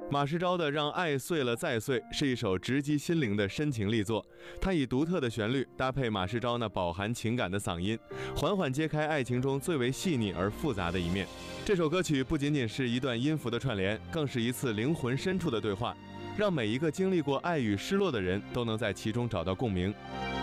马世昭的《让爱碎了再碎》是一首直击心灵的深情力作，它以独特的旋律搭配马世昭那饱含情感的嗓音，缓缓揭开爱情中最为细腻而复杂的一面。这首歌曲不仅仅是一段音符的串联，更是一次灵魂深处的对话，让每一个经历过爱与失落的人都能在其中找到共鸣。